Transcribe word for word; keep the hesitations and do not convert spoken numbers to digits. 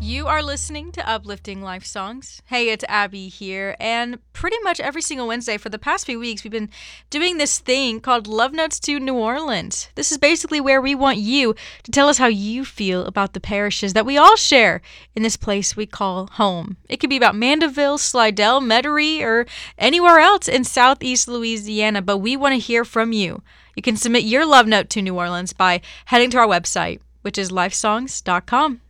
You are listening to Uplifting Life Songs. Hey, it's Abby here, and pretty much every single Wednesday for the past few weeks, we've been doing this thing called Love Notes to New Orleans. This is basically where we want you to tell us how you feel about the parishes that we all share in this place we call home. It could be about Mandeville, Slidell, Metairie, or anywhere else in Southeast Louisiana, but we want to hear from you. You can submit your love note to New Orleans by heading to our website, which is lifesongs dot com.